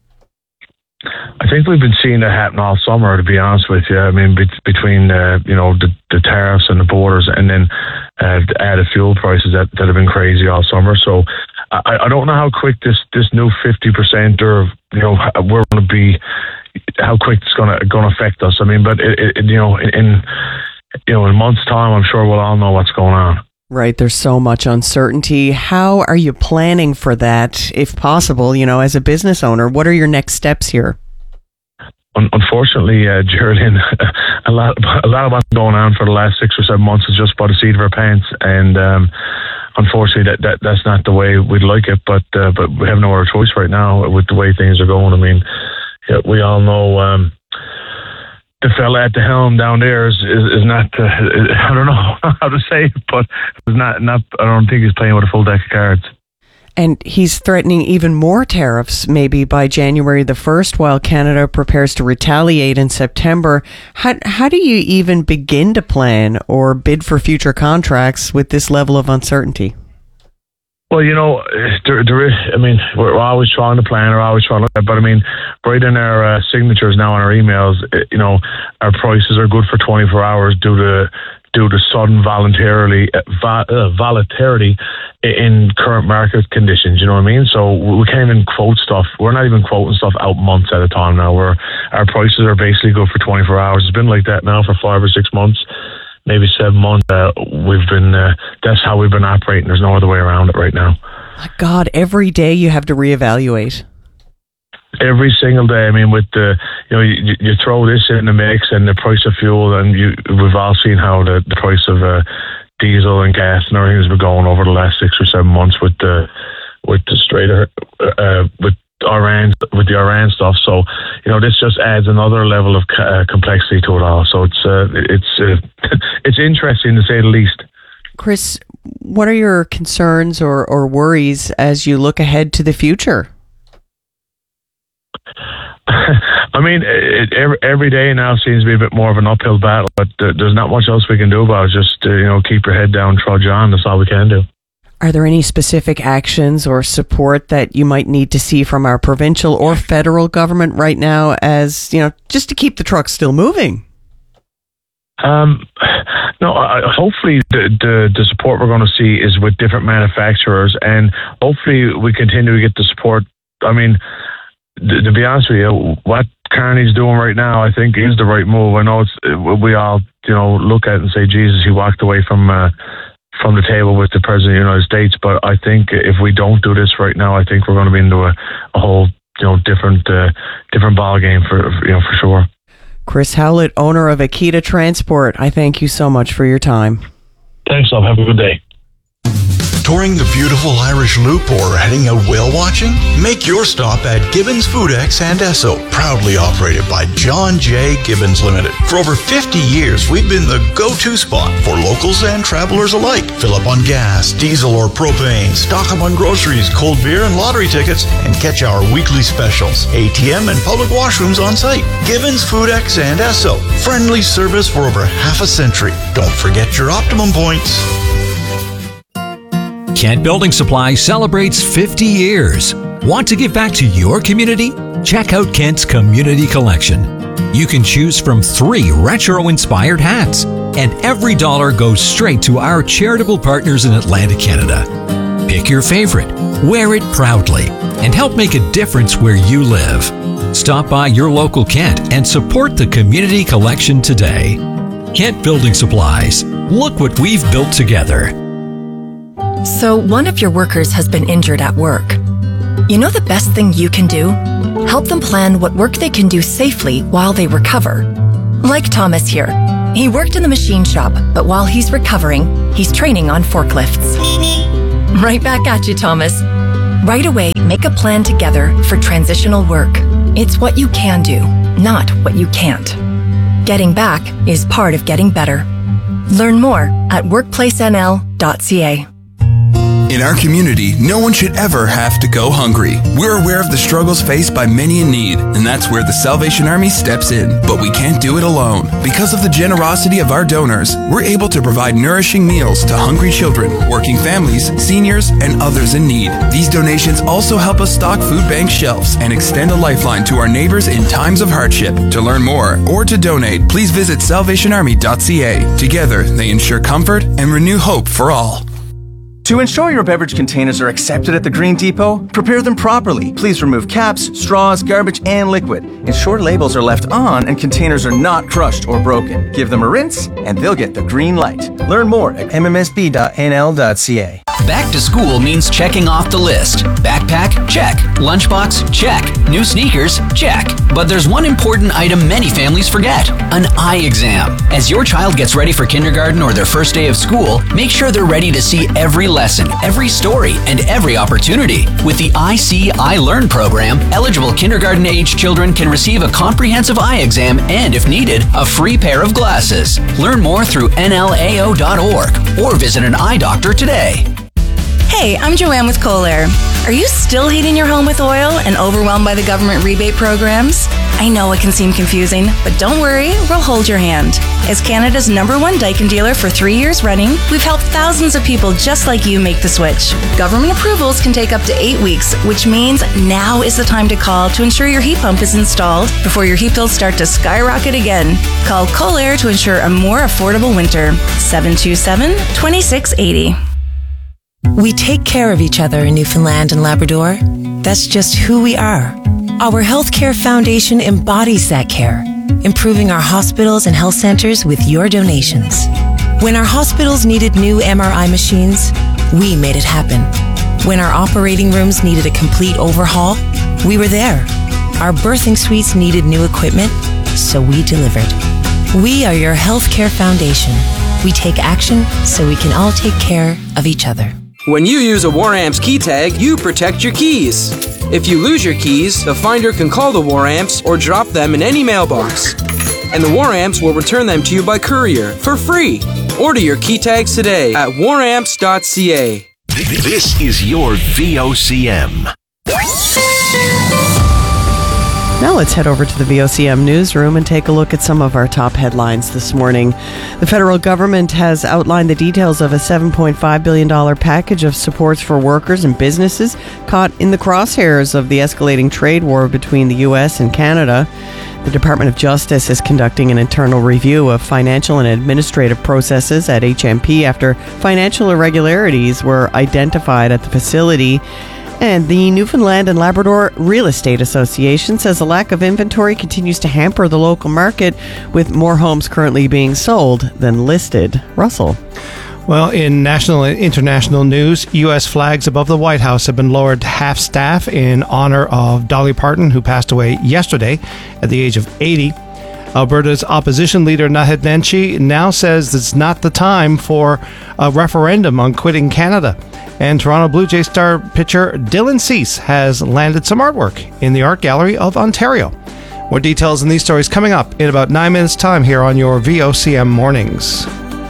Speaker 7: I think we've been seeing that happen all summer, to be honest with you. I mean, between the tariffs and the borders, and then the added fuel prices that have been crazy all summer. So I don't know how quick this new 50% or we're going to be, how quick it's going to affect us. I mean, but in a month's time, I'm sure we'll all know what's going on.
Speaker 2: Right. There's so much uncertainty. How are you planning for that, if possible? As a business owner, what are your next steps here?
Speaker 7: Unfortunately, Geraldine, a lot of what's going on for the last 6 or 7 months is just by the seat of our pants, and unfortunately, that's not the way we'd like it. But we have no other choice right now with the way things are going. I mean, we all know the fella at the helm down there is not. I don't know how to say it, but it's not. I don't think he's playing with a full deck of cards.
Speaker 2: And he's threatening even more tariffs, maybe by January the 1st, while Canada prepares to retaliate in September. How do you even begin to plan or bid for future contracts with this level of uncertainty?
Speaker 7: Well, there is, I mean, we're always trying to plan, or always trying to look at, but I mean, right in our signatures now on our emails, our prices are good for 24 hours due to sudden volatility in current market conditions. You know what I mean? So we can't even quote stuff. We're not even quoting stuff out months at a time now. Our prices are basically good for 24 hours. It's been like that now for 5 or 6 months, maybe 7 months. That's how we've been operating. There's no other way around it right now.
Speaker 2: My God, every day you have to reevaluate.
Speaker 7: Every single day. I mean, with you throw this in the mix and the price of fuel, and we've all seen how the price of diesel and gas and everything has been going over the last 6 or 7 months with the Iran stuff. So this just adds another level of complexity to it all. So it's interesting to say the least.
Speaker 2: Chris, what are your concerns or worries as you look ahead to the future?
Speaker 7: I mean, every day now seems to be a bit more of an uphill battle, but there's not much else we can do about it. Just keep your head down, trudge on. That's all we can do.
Speaker 2: Are there any specific actions or support that you might need to see from our provincial or federal government right now, as just to keep the trucks still moving?
Speaker 7: No, hopefully the support we're going to see is with different manufacturers, and hopefully we continue to get the support. I mean, to be honest with you, what Carney's doing right now, I think, is the right move. I know we all, look at it and say, Jesus, he walked away from the table with the President of the United States. But I think if we don't do this right now, I think we're going to be into a whole, different ball game for sure.
Speaker 2: Chris Howlett, owner of Akita Transport, I thank you so much for your time.
Speaker 7: Thanks, love. Have a good day.
Speaker 6: Touring the beautiful Irish Loop or heading out whale watching? Make your stop at Gibbons Foodex and Esso, proudly operated by John J. Gibbons Limited. For over 50 years, we've been the go-to spot for locals and travelers alike. Fill up on gas, diesel, or propane, stock up on groceries, cold beer, and lottery tickets, and catch our weekly specials. ATM and public washrooms on site. Gibbons Foodex and Esso. Friendly service for over half a century. Don't forget your Optimum points.
Speaker 8: Kent Building Supply celebrates 50 years. Want to give back to your community? Check out Kent's Community Collection. You can choose from 3 retro-inspired hats, and every dollar goes straight to our charitable partners in Atlantic Canada. Pick your favorite, wear it proudly, and help make a difference where you live. Stop by your local Kent and support the Community Collection today. Kent Building Supplies. Look what we've built together.
Speaker 10: So one of your workers has been injured at work. You know the best thing you can do? Help them plan what work they can do safely while they recover. Like Thomas here. He worked in the machine shop, but while he's recovering, he's training on forklifts. Right back at you, Thomas. Right away, make a plan together for transitional work. It's what you can do, not what you can't. Getting back is part of getting better. Learn more at workplacenl.ca.
Speaker 15: In our community, no one should ever have to go hungry. We're aware of the struggles faced by many in need, and that's where the Salvation Army steps in. But we can't do it alone. Because of the generosity of our donors, we're able to provide nourishing meals to hungry children, working families, seniors, and others in need. These donations also help us stock food bank shelves and extend a lifeline to our neighbors in times of hardship. To learn more or to donate, please visit salvationarmy.ca. Together, they ensure comfort and renew hope for all.
Speaker 5: To ensure your beverage containers are accepted at the Green Depot, prepare them properly. Please remove caps, straws, garbage, and liquid. Ensure labels are left on and containers are not crushed or broken. Give them a rinse, and they'll get the green light. Learn more at mmsb.nl.ca.
Speaker 9: Back to school means checking off the list. Backpack? Check. Lunchbox? Check. New sneakers? Check. But there's one important item many families forget: an eye exam. As your child gets ready for kindergarten or their first day of school, make sure they're ready to see every lesson, every story, and every opportunity. With the I See, I Learn program, eligible kindergarten-age children can receive a comprehensive eye exam and, if needed, a free pair of glasses. Learn more through nlao.org or visit an eye doctor today.
Speaker 12: Hey, I'm Joanne with Kohler. Are you still heating your home with oil and overwhelmed by the government rebate programs? I know it can seem confusing, but don't worry, we'll hold your hand. As Canada's #1 Daikin dealer for 3 years running, we've helped thousands of people just like you make the switch. Government approvals can take up to 8 weeks, which means now is the time to call to ensure your heat pump is installed before your heat bills start to skyrocket again. Call Kohler to ensure a more affordable winter. 727-2680.
Speaker 19: We take care of each other in Newfoundland and Labrador. That's just who we are. Our Healthcare Foundation embodies that care, improving our hospitals and health centers with your donations. When our hospitals needed new MRI machines, we made it happen. When our operating rooms needed a complete overhaul, we were there. Our birthing suites needed new equipment, so we delivered. We are your Healthcare Foundation. We take action so we can all take care of each other.
Speaker 25: When you use a WarAmps key tag, you protect your keys. If you lose your keys, the finder can call the WarAmps or drop them in any mailbox. And the WarAmps will return them to you by courier for free. Order your key tags today at waramps.ca.
Speaker 4: This is your VOCM.
Speaker 2: Now let's head over to the VOCM newsroom and take a look at some of our top headlines this morning. The federal government has outlined the details of a $7.5 billion package of supports for workers and businesses caught in the crosshairs of the escalating trade war between the U.S. and Canada. The Department of Justice is conducting an internal review of financial and administrative processes at HMP after financial irregularities were identified at the facility. And the Newfoundland and Labrador Real Estate Association says a lack of inventory continues to hamper the local market, with more homes currently being sold than listed. Russell.
Speaker 1: Well, in national and international news, U.S. flags above the White House have been lowered to half-staff in honor of Dolly Parton, who passed away yesterday at the age of 80. Alberta's opposition leader Naheed Nenshi now says it's not the time for a referendum on quitting Canada. And Toronto Blue Jay star pitcher Dylan Cease has landed some artwork in the Art Gallery of Ontario. More details on these stories coming up in about 9 minutes' time here on your VOCM Mornings.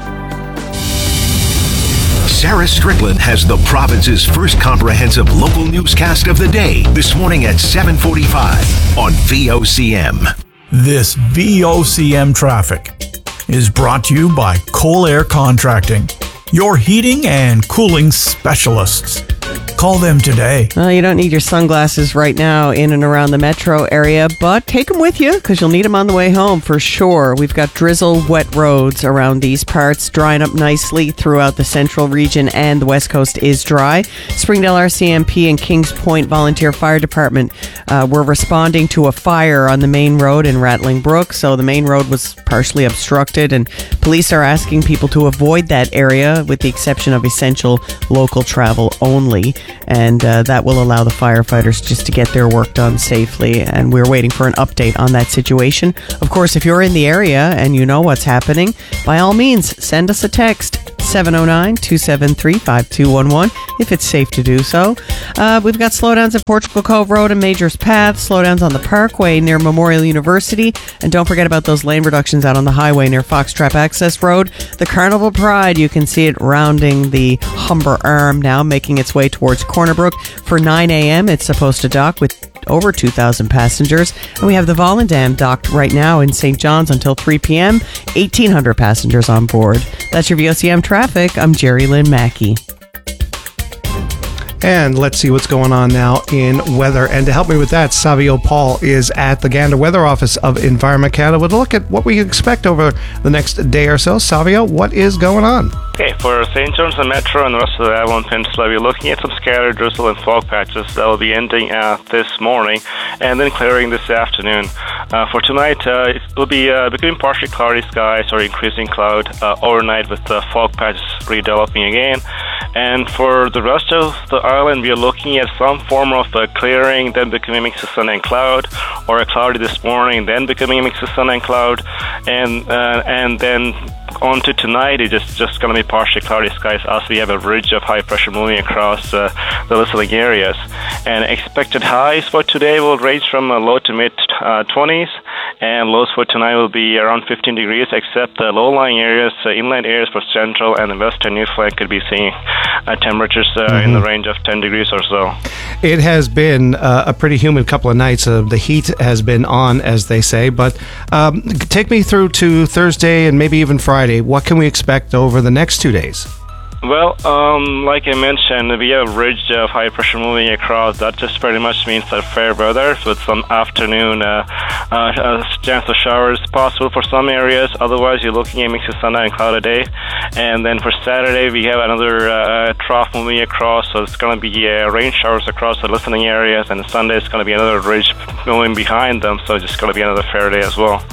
Speaker 4: Sarah Strickland has the province's first comprehensive local newscast of the day this morning at 7:45 on VOCM.
Speaker 6: This VOCM traffic is brought to you by Kohler Contracting, your heating and cooling specialists. Call them today.
Speaker 2: Well, you don't need your sunglasses right now in and around the metro area, but take them with you because you'll need them on the way home for sure. We've got drizzle, wet roads around these parts, drying up nicely throughout the central region, and the west coast is dry. Springdale RCMP and Kings Point Volunteer Fire Department were responding to a fire on the main road in Rattling Brook, so the main road was partially obstructed, and police are asking people to avoid that area with the exception of essential local travel only. And that will allow the firefighters just to get their work done safely. And we're waiting for an update on that situation. Of course, if you're in the area and you know what's happening, by all means, send us a text. 709-273-5211 if it's safe to do so. We've got slowdowns at Portugal Cove Road and Majors Path, slowdowns on the Parkway near Memorial University, and don't forget about those lane reductions out on the highway near Foxtrap Access Road. The Carnival Pride, you can see it rounding the Humber Arm now, making its way towards Corner Brook. For 9 a.m. it's supposed to dock with over 2,000 passengers. And we have the Volendam docked right now in St. John's until 3 p.m. 1,800 passengers on board. That's your VOCM traffic. I'm Jerry Lynn Mackey.
Speaker 1: And let's see what's going on now in weather. And to help me with that, Savio Paul is at the Gander Weather Office of Environment Canada with a look at what we expect over the next day or so. Savio, what is going on?
Speaker 11: Okay, for St. John's and Metro and the rest of the Avalon Peninsula, we're looking at some scattered drizzle and fog patches that will be ending this morning and then clearing this afternoon. For tonight, it will be becoming partially cloudy skies or increasing cloud overnight with fog patches redeveloping again. And for the rest of the island, we are looking at some form of clearing, then becoming a mix of sun and cloud, or a cloudy this morning, then becoming a mix of sun and cloud, and then on to tonight, it's just going to be partially cloudy skies as we have a ridge of high pressure moving across the listening areas. And expected highs for today will range from low to mid 20s, and lows for tonight will be around 15 degrees, except the low-lying areas, inland areas for central and the western Newfoundland could be seeing temperatures in the range of 10 degrees or so.
Speaker 1: It has been a pretty humid couple of nights. The heat has been on, as they say, but take me through to Thursday and maybe even Friday. What can we expect over the next 2 days?
Speaker 11: Well, like I mentioned, we have a ridge of high pressure moving across. That just pretty much means that fair weather with some afternoon chance of showers possible for some areas. Otherwise, you're looking at a mix of sun and cloud a day. And then for Saturday, we have another trough moving across, so it's going to be rain showers across the listening areas. And Sunday, it's going to be another ridge moving behind them, so it's just going to be another fair day as well.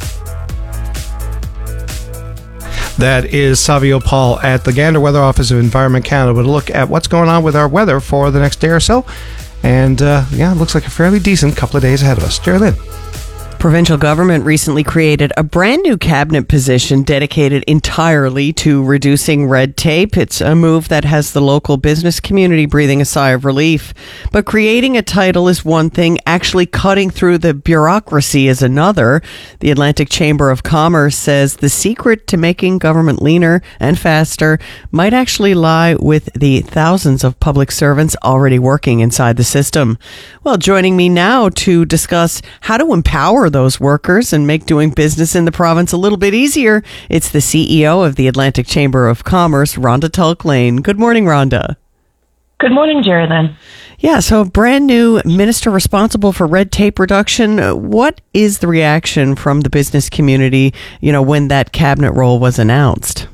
Speaker 1: That is Savio Paul at the Gander Weather Office of Environment Canada with a look at what's going on with our weather for the next day or so. And it looks like a fairly decent couple of days ahead of us. Geraldine.
Speaker 2: Provincial government recently created a brand new cabinet position dedicated entirely to reducing red tape. It's a move that has the local business community breathing a sigh of relief. But creating a title is one thing, actually cutting through the bureaucracy is another. The Atlantic Chamber of Commerce says the secret to making government leaner and faster might actually lie with the thousands of public servants already working inside the system. Well, joining me now to discuss how to empower those workers and make doing business in the province a little bit easier, it's the CEO of the Atlantic Chamber of Commerce, Rhonda Tulk-Lane. Good morning, Rhonda.
Speaker 14: Good morning, Geraldine.
Speaker 2: Yeah, so brand new minister responsible for red tape reduction. What is the reaction from the business community, when that cabinet role was announced?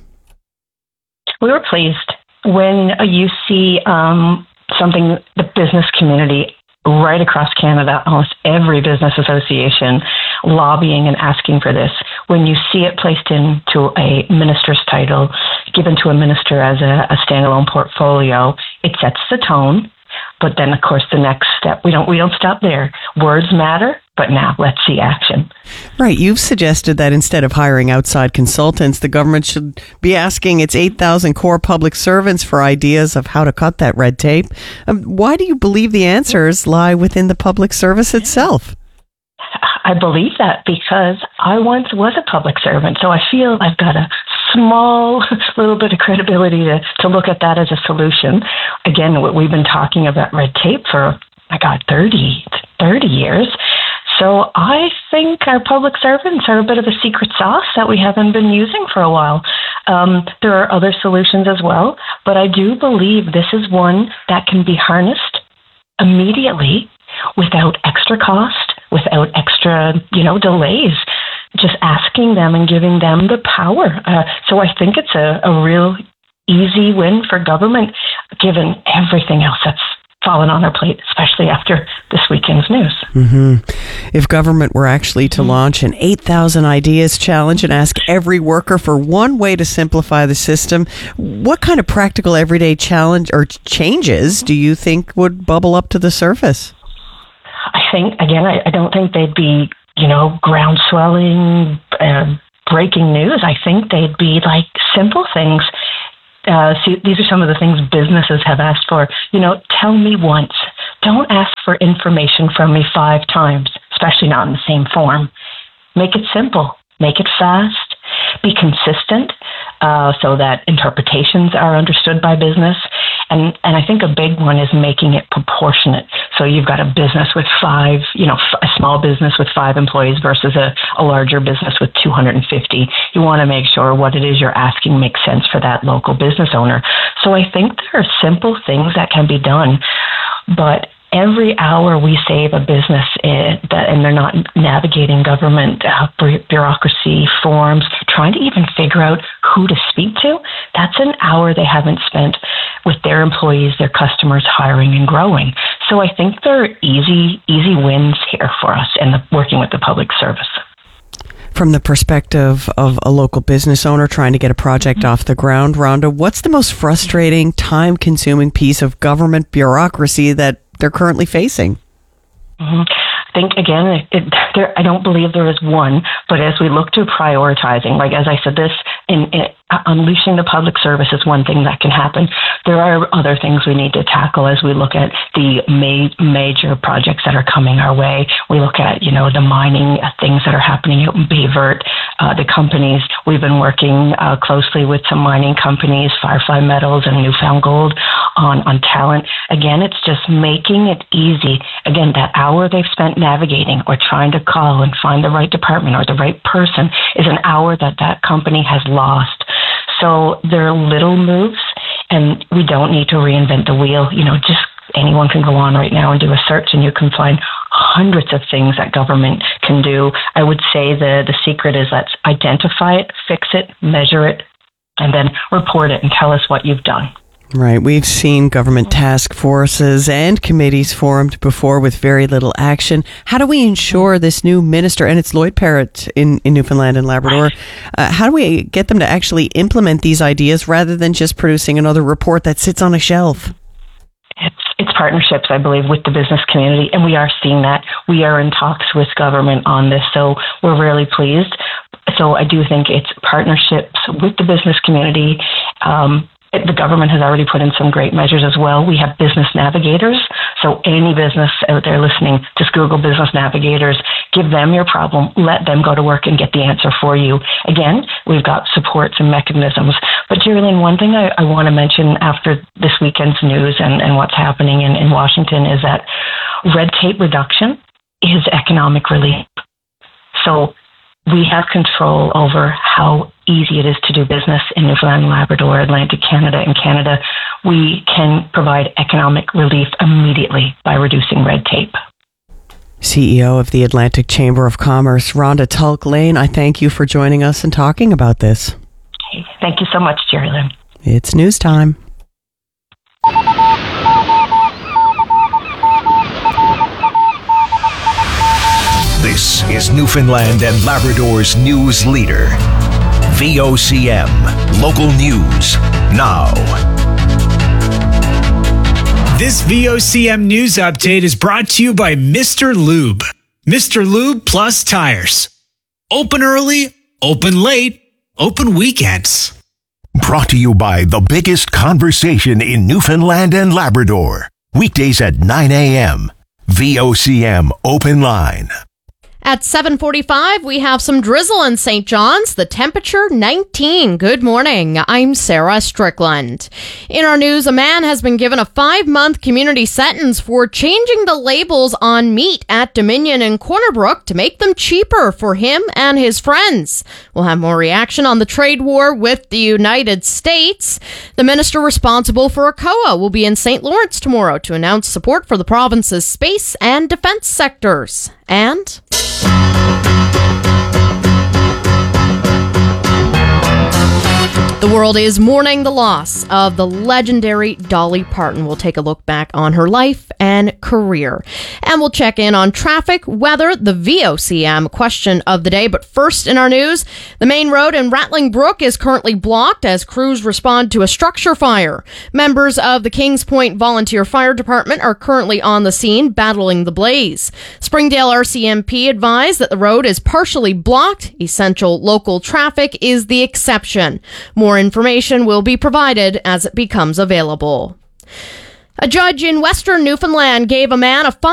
Speaker 14: We were pleased when you see something the business community right across Canada, almost every business association lobbying and asking for this. When you see it placed into a minister's title, given to a minister as a standalone portfolio, it sets the tone. But then, of course, the next step, we don't stop there. Words matter, but now let's see action.
Speaker 2: Right. You've suggested that instead of hiring outside consultants, the government should be asking its 8,000 core public servants for ideas of how to cut that red tape. Why do you believe the answers lie within the public service itself?
Speaker 14: I believe that because I once was a public servant, so I feel I've got a small little bit of credibility to look at that as a solution. Again, we've been talking about red tape for, 30 years. So I think our public servants are a bit of a secret sauce that we haven't been using for a while. There are other solutions as well, but I do believe this is one that can be harnessed immediately without extra cost, without extra, delays. Just asking them and giving them the power. So I think it's a real easy win for government, given everything else that's fallen on our plate, especially after this weekend's news.
Speaker 2: Mm-hmm. If government were actually to launch an 8,000 Ideas Challenge and ask every worker for one way to simplify the system, what kind of practical everyday challenge or changes do you think would bubble up to the surface?
Speaker 14: I think, again, I don't think they'd be ground swelling, breaking news. I think they'd be like simple things. See, these are some of the things businesses have asked for. Tell me once. Don't ask for information from me 5 times, especially not in the same form. Make it simple. Make it fast. Be consistent so that interpretations are understood by business. And I think a big one is making it proportionate. So you've got a business with five, a small business with 5 employees versus a larger business with 250. You want to make sure what it is you're asking makes sense for that local business owner. So I think there are simple things that can be done, but every hour we save a business and they're not navigating government bureaucracy forms, trying to even figure out who to speak to, that's an hour they haven't spent with their employees, their customers, hiring and growing. So I think there are easy wins here for us in working with the public service.
Speaker 2: From the perspective of a local business owner trying to get a project off the ground, Rhonda, what's the most frustrating, time-consuming piece of government bureaucracy that they're currently facing?
Speaker 14: I think, again, I don't believe there is one, but as we look to prioritizing, like as I said, unleashing the public service is one thing that can happen. There are other things we need to tackle as we look at the major projects that are coming our way. We look at, the mining things that are happening at Beavert, the companies. We've been working closely with some mining companies, Firefly Metals and Newfound Gold, on talent. Again, it's just making it easy. Again, that hour they've spent navigating or trying to call and find the right department or the right person is an hour that company has lost. So there are little moves, and we don't need to reinvent the wheel. Just anyone can go on right now and do a search, and you can find hundreds of things that government can do. I would say the secret is let's identify it, fix it, measure it, and then report it and tell us what you've done.
Speaker 2: Right. We've seen government task forces and committees formed before with very little action. How do we ensure this new minister, and it's Lloyd Parrott in Newfoundland and Labrador, how do we get them to actually implement these ideas rather than just producing another report that sits on a shelf?
Speaker 14: It's partnerships, I believe, with the business community, and we are seeing that. We are in talks with government on this, so we're really pleased. So I do think it's partnerships with the business community. The government has already put in some great measures as well. We have business navigators. So any business out there listening, just Google business navigators, give them your problem, let them go to work and get the answer for you. Again, we've got supports and mechanisms. But Geraldine, one thing I want to mention after this weekend's news and what's happening in Washington is that red tape reduction is economic relief. So we have control over how easy it is to do business in Newfoundland and Labrador, Atlantic Canada, and Canada. We can provide economic relief immediately by reducing red tape.
Speaker 2: CEO of the Atlantic Chamber of Commerce, Rhonda Tulk-Lane, I thank you for joining us and talking about this.
Speaker 14: Okay. Thank you so much, Jerry Lynn.
Speaker 2: It's news time.
Speaker 4: This is Newfoundland and Labrador's news leader. VOCM, local news, now.
Speaker 13: This VOCM news update is brought to you by Mr. Lube. Mr. Lube Plus Tires. Open early, open late, open weekends.
Speaker 4: Brought to you by the biggest conversation in Newfoundland and Labrador. Weekdays at 9 a.m. VOCM Open Line.
Speaker 16: At 7:45, we have some drizzle in St. John's. The temperature, 19. Good morning. I'm Sarah Strickland. In our news, a man has been given a 5-month community sentence for changing the labels on meat at Dominion and Corner Brook to make them cheaper for him and his friends. We'll have more reaction on the trade war with the United States. The minister responsible for ACOA will be in St. Lawrence tomorrow to announce support for the province's space and defense sectors. And the world is mourning the loss of the legendary Dolly Parton. We'll take a look back on her life and career. And we'll check in on traffic, weather, the VOCM question of the day. But first in our news, the main road in Rattling Brook is currently blocked as crews respond to a structure fire. Members of the Kings Point Volunteer Fire Department are currently on the scene battling the blaze. Springdale RCMP advised that the road is partially blocked. Essential local traffic is the exception. More information will be provided as it becomes available. A judge in Western Newfoundland gave a man a